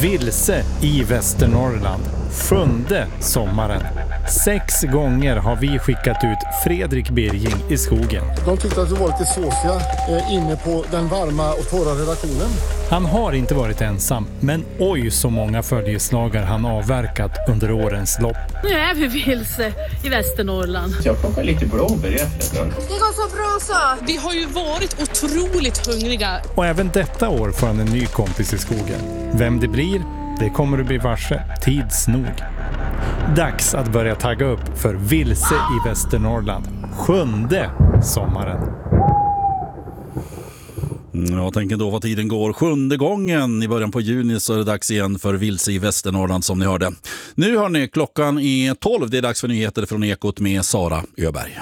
Vilse i Västernorrland. 7:e sommaren. 6 gånger har vi skickat ut Fredrik Birging i skogen. De tyckte att vi var lite såsiga inne på den varma och torra redaktionen. Han har inte varit ensam, men oj så många följeslagar han avverkat under årens lopp. Nu är vi vilse i Västernorrland. Jag plockar lite blåbär efter. Det går så bra så. Vi har ju varit otroligt hungriga. Och även detta år får han en ny kompis i skogen. Vem det blir, det kommer att bli varse tids nog. Dags att börja tagga upp för Vilse i Västernorrland. 7:e sommaren. Jag tänker då vad tiden går. 7:e gången i början på juni så är det dags igen för Vilse i Västernorrland som ni hörde. Nu hör ni, klockan är 12. Det är dags för nyheter från Ekot med Sara Öberg.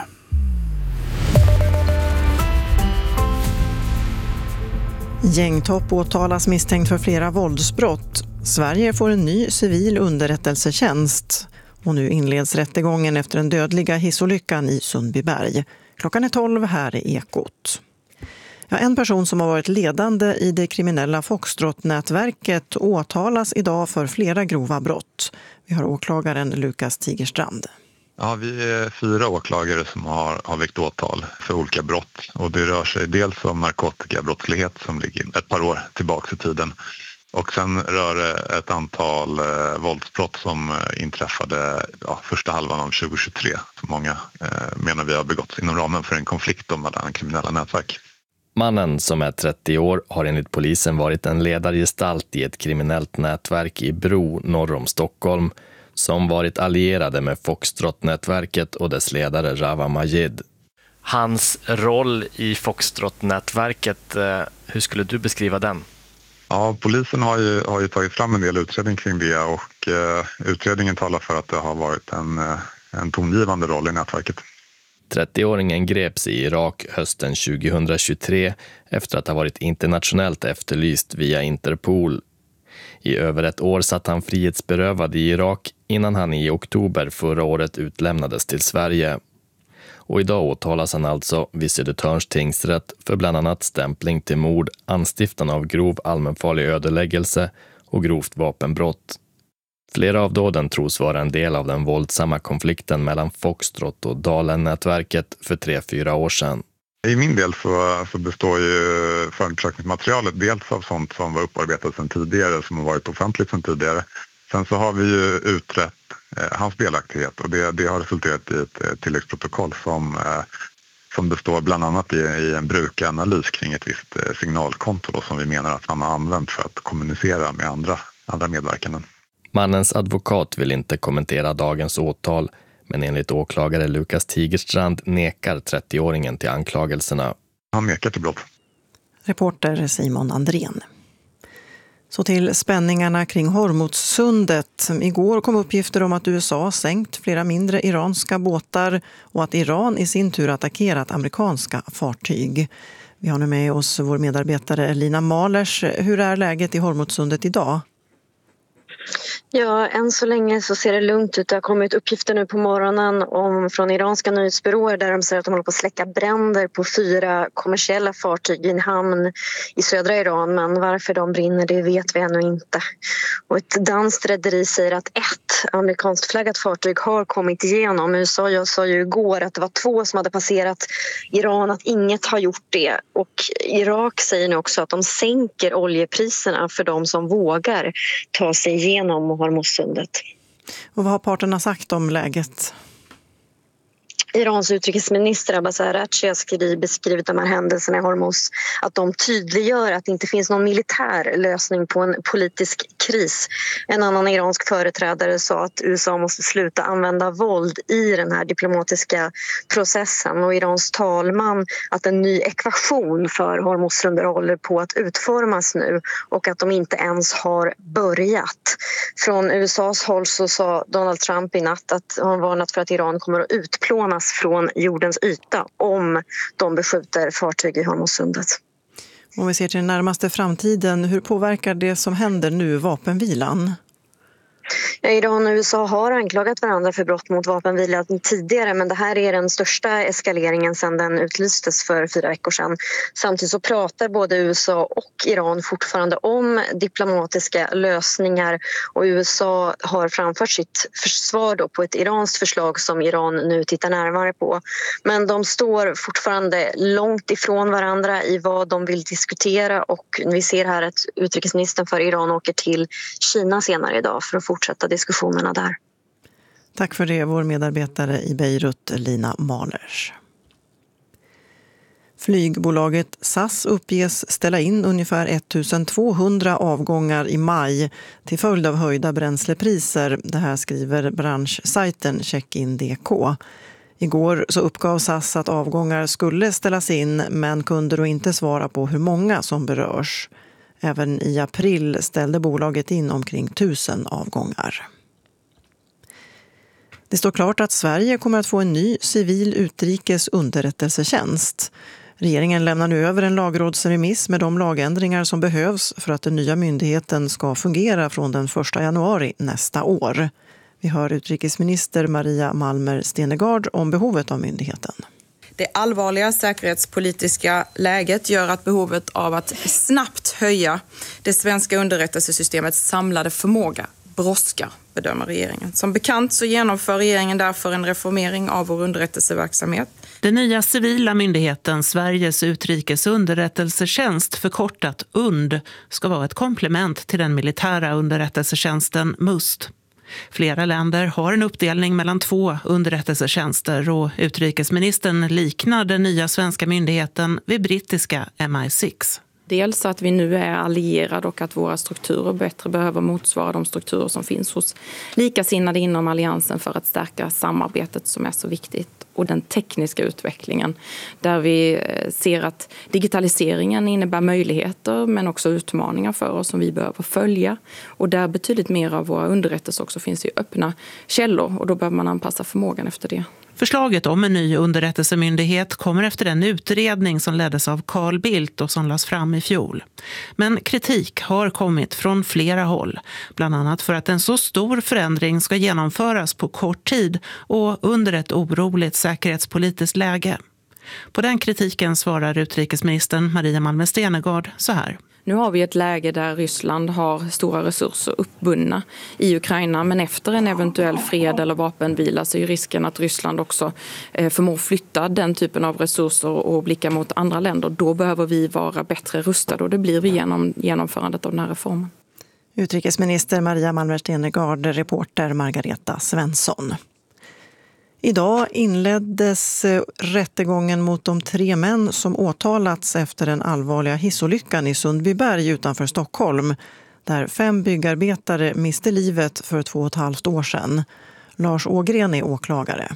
Gängtopp åtalas misstänkt för flera våldsbrott. Sverige får en ny civil underrättelsetjänst. Och nu inleds rättegången efter den dödliga hissolyckan i Sundbyberg. Klockan är 12, här är Ekot. Ja, en person som har varit ledande i det kriminella Foxtrot-nätverket åtalas idag för flera grova brott. Vi har åklagaren Lukas Tigerstrand. Ja, vi är 4 åklagare som har väckt åtal för olika brott. Och det rör sig dels om narkotikabrottslighet som ligger ett par år tillbaka i tiden. Och sen rör det ett antal våldsbrott som inträffade första halvan av 2023. Som många menar vi har begått inom ramen för en konflikt mellan kriminella nätverk. Mannen som är 30 år har enligt polisen varit en ledargestalt i ett kriminellt nätverk i Bro norr om Stockholm som varit allierade med Foxtrot-nätverket och dess ledare Rawa Majid. Hans roll i Foxtrot-nätverket, hur skulle du beskriva den? Ja, polisen har ju tagit fram en del utredning kring det och utredningen talar för att det har varit en tongivande roll i nätverket. 30-åringen greps i Irak hösten 2023 efter att ha varit internationellt efterlyst via Interpol. I över ett år satt han frihetsberövad i Irak innan han i oktober förra året utlämnades till Sverige. Och idag åtalas han alltså vid Södertörns tingsrätt för bland annat stämpling till mord, anstiftan av grov allmänfarlig ödeläggelse och grovt vapenbrott. Flera av dåden tros vara en del av den våldsamma konflikten mellan Foxtrot och Dalen-nätverket för 3-4 år sedan. I min del så består ju förundersökningsmaterialet dels av sånt som var upparbetat sedan tidigare, som har varit offentligt sedan tidigare. Sen så har vi ju utrett hans delaktighet och det har resulterat i ett tilläggsprotokoll som består bland annat i en brukanalys kring ett visst signalkonto då, som vi menar att han har använt för att kommunicera med andra medverkande. Mannens advokat vill inte kommentera dagens åtal, men enligt åklagare Lukas Tigerstrand nekar 30-åringen till anklagelserna. Han nekar till brott. Reporter Simon Andrén. Så till spänningarna kring Hormuzsundet. Igår kom uppgifter om att USA sänkt flera mindre iranska båtar och att Iran i sin tur attackerat amerikanska fartyg. Vi har nu med oss vår medarbetare Lina Malers. Hur är läget i Hormuzsundet idag? Ja, än så länge så ser det lugnt ut. Det har kommit uppgifter nu på morgonen från iranska nyhetsbyråer där de säger att de håller på att släcka bränder på 4 kommersiella fartyg i en hamn i södra Iran. Men varför de brinner, det vet vi ännu inte. Och ett danskt rederi säger att ett amerikanskt flaggat fartyg har kommit igenom. USA sa ju igår att det var 2 som hade passerat Iran, att inget har gjort det. Och Irak säger nu också att de sänker oljepriserna för de som vågar ta sig igenom Hormuzsundet. Och vad har parterna sagt om läget? Irans utrikesminister Abbas Araghchi har beskrivit de här händelserna i Hormuz att de tydliggör att det inte finns någon militär lösning på en politisk kris. En annan iransk företrädare sa att USA måste sluta använda våld i den här diplomatiska processen, och Irans talman att en ny ekvation för Hormuzsundet håller på att utformas nu och att de inte ens har börjat. Från USAs håll så sa Donald Trump i natt att han varnat för att Iran kommer att utplånas från jordens yta om de beskjuter fartyg i Hormuzsundet. Om vi ser till den närmaste framtiden, hur påverkar det som händer nu vapenvilan? Iran och USA har anklagat varandra för brott mot vapenvilan tidigare, men det här är den största eskaleringen sedan den utlystes för 4 veckor sedan. Samtidigt så pratar både USA och Iran fortfarande om diplomatiska lösningar, och USA har framfört sitt försvar då på ett iranskt förslag som Iran nu tittar närmare på. Men de står fortfarande långt ifrån varandra i vad de vill diskutera, och vi ser här att utrikesministern för Iran åker till Kina senare idag för att fortsätta diskussionerna där. Tack för det, vår medarbetare i Beirut, Lina Mahlers. Flygbolaget SAS uppges ställa in ungefär 1200 avgångar i maj till följd av höjda bränslepriser. Det här skriver branschsajten Checkin.dk. Igår så uppgav SAS att avgångar skulle ställas in, men kunde då inte svara på hur många som berörs. Även i april ställde bolaget in omkring 1000 avgångar. Det står klart att Sverige kommer att få en ny civil utrikes underrättelsetjänst. Regeringen lämnar nu över en lagrådsremiss med de lagändringar som behövs för att den nya myndigheten ska fungera från den 1 januari nästa år. Vi hör utrikesminister Maria Malmer Stenergard om behovet av myndigheten. Det allvarliga säkerhetspolitiska läget gör att behovet av att snabbt höja det svenska underrättelsesystemets samlade förmåga brådskar, bedömer regeringen. Som bekant så genomför regeringen därför en reformering av vår underrättelseverksamhet. Den nya civila myndigheten Sveriges utrikes underrättelsetjänst, förkortat UND, ska vara ett komplement till den militära underrättelsetjänsten MUST. Flera länder har en uppdelning mellan 2 underrättelsetjänster, och utrikesministern liknar den nya svenska myndigheten vid brittiska MI6. Dels att vi nu är allierade och att våra strukturer bättre behöver motsvara de strukturer som finns hos likasinnade inom alliansen för att stärka samarbetet som är så viktigt. Och den tekniska utvecklingen där vi ser att digitaliseringen innebär möjligheter men också utmaningar för oss som vi behöver följa. Och där betydligt mer av våra underrättelser också finns i öppna källor, och då behöver man anpassa förmågan efter det. Förslaget om en ny underrättelsemyndighet kommer efter en utredning som leddes av Carl Bildt och som lades fram i fjol. Men kritik har kommit från flera håll, bland annat för att en så stor förändring ska genomföras på kort tid och under ett oroligt säkerhetspolitiskt läge. På den kritiken svarar utrikesministern Maria Malmer Stenergard så här. Nu har vi ett läge där Ryssland har stora resurser uppbundna i Ukraina, men efter en eventuell fred eller vapenvila så är risken att Ryssland också förmår flytta den typen av resurser och blicka mot andra länder. Då behöver vi vara bättre rustade, och det blir vi genom genomförandet av den här reformen. Utrikesminister Maria Malmer Stenergard, reporter Margareta Svensson. Idag inleddes rättegången mot de 3 män som åtalats efter den allvarliga hissolyckan i Sundbyberg utanför Stockholm, där 5 byggarbetare miste livet för 2,5 år sedan. Lars Ågren är åklagare.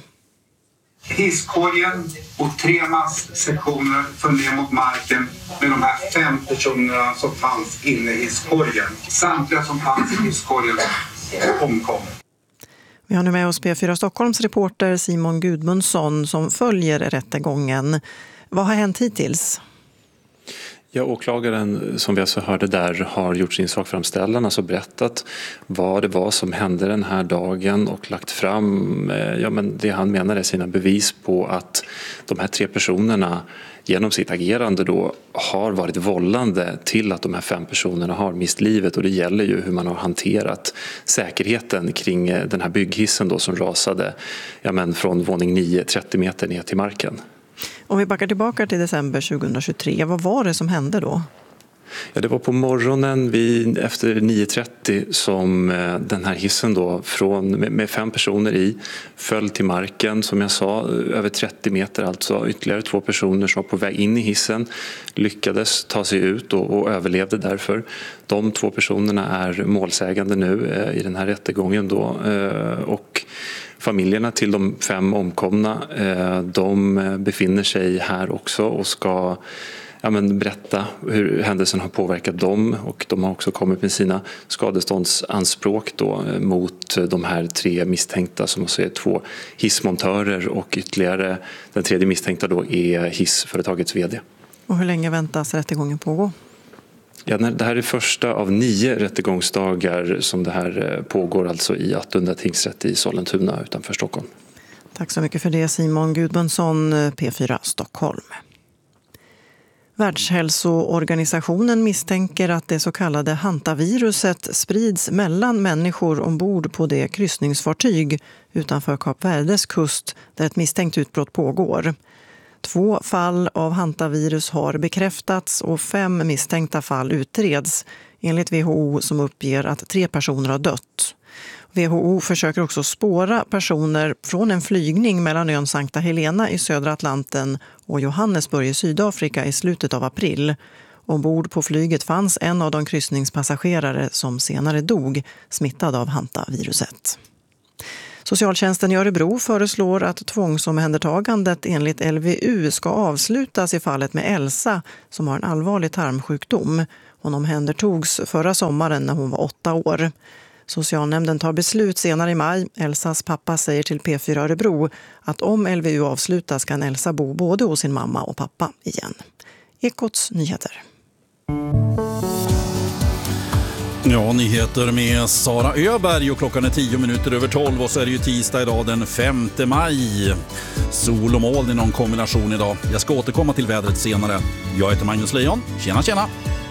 Hisskorgen och 3 mastsektioner föll ner mot marken med de här 5 personerna som fanns inne i hisskorgen. Samtliga som fanns i hisskorgen omkom. Vi har nu med oss P4 Stockholms reporter Simon Gudmundsson som följer rättegången. Vad har hänt hittills? Ja, åklagaren som vi alltså hörde där har gjort sin sakframställan, alltså berättat vad det var som hände den här dagen och lagt fram det han menar är sina bevis på att de här 3 personerna genom sitt agerande då har varit vållande till att de här 5 personerna har mist livet, och det gäller ju hur man har hanterat säkerheten kring den här bygghissen då som rasade från våning 9 30 meter ner till marken. Om vi backar tillbaka till december 2023, vad var det som hände då? Ja, det var på morgonen efter 9.30 som den här hissen då med 5 personer i föll till marken, som jag sa, över 30 meter, alltså ytterligare 2 personer som var på väg in i hissen lyckades ta sig ut och överlevde därför. De 2 personerna är målsägande nu i den här rättegången då, och familjerna till de 5 omkomna, de befinner sig här också och ska berätta hur händelsen har påverkat dem, och de har också kommit med sina skadeståndsanspråk då mot de här 3 misstänkta som också är 2 hissmontörer, och ytterligare den 3:e misstänkta då är hissföretagets vd. Och hur länge väntas rättegången pågå? Ja, det här är första av 9 rättegångsdagar som det här pågår alltså i Attunda tingsrätt i Sollentuna utanför Stockholm. Tack så mycket för det, Simon Gudmundsson, P4 Stockholm. Världshälsoorganisationen misstänker att det så kallade hantaviruset sprids mellan människor ombord på det kryssningsfartyg utanför Kap Verdes kust där ett misstänkt utbrott pågår. 2 fall av hantavirus har bekräftats och 5 misstänkta fall utreds, enligt WHO som uppger att 3 personer har dött. WHO försöker också spåra personer från en flygning mellan ön Sankta Helena i södra Atlanten och Johannesburg i Sydafrika i slutet av april. Ombord på flyget fanns en av de kryssningspassagerare som senare dog, smittad av hantaviruset. Socialtjänsten i Örebro föreslår att tvångsomhändertagandet enligt LVU ska avslutas i fallet med Elsa som har en allvarlig tarmsjukdom. Hon omhändertogs förra sommaren när hon var 8 år. Socialnämnden tar beslut senare i maj. Elsas pappa säger till P4 Örebro att om LVU avslutas kan Elsa bo både hos sin mamma och pappa igen. Ekots nyheter. Ja, nyheter med Sara Öberg och klockan är 10:10 och så är det ju tisdag idag den 5 maj. Sol och moln i någon kombination idag. Jag ska återkomma till vädret senare. Jag heter Magnus Lejon. Tjena, tjena!